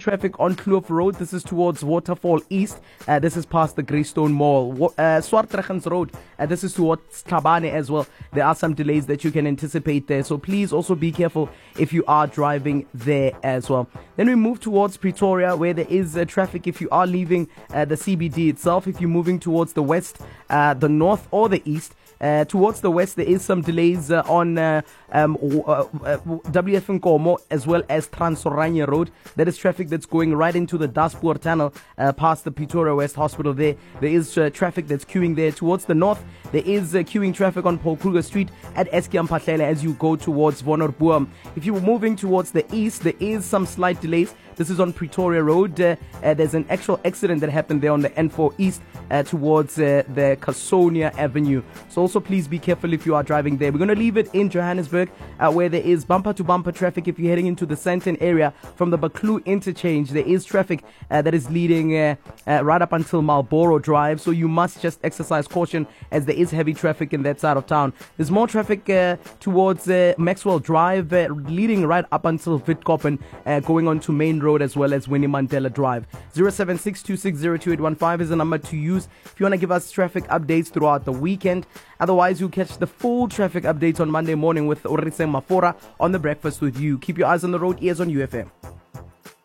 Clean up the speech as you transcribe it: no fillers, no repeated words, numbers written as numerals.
traffic on Kloof Road. This is towards Waterfall East. This is past the Greystone Mall. Swartregens Road. This is towards Tabane as well. There are some delays that you can anticipate there. So please also be careful if you are driving there as well. Then we move towards Pretoria, where there is traffic if you are leaving the CBD itself. If you're moving towards the west, the north or the east. Towards the west, there is some delays on WF Nkomo as well as Transorania Road. That is traffic that's going right into the Daspoort Tunnel past the Pretoria West Hospital there. There is traffic that's queuing there. Towards the north, there is queuing traffic on Paul Kruger Street at Eskiam Patlele as you go towards Vonorboom. If you're moving towards the east, there is some slight delays. This is on Pretoria Road. There's an actual accident that happened there on the N4 East towards the Casonia Avenue. So also please be careful if you are driving there. We're going to leave it in Johannesburg where there is bumper-to-bumper traffic. If you're heading into the Sandton area from the Baklu interchange, there is traffic that is leading right up until Marlborough Drive. So you must just exercise caution as there is heavy traffic in that side of town. There's more traffic towards Maxwell Drive leading right up until Witkoppen going on to Main Road as well as Winnie Mandela Drive. 0762602815 is the number to use if you want to give us traffic updates throughout the weekend. Otherwise, you'll catch the full traffic updates on Monday morning with Orise Mafora on The Breakfast With You. Keep your eyes on the road, ears on UFM.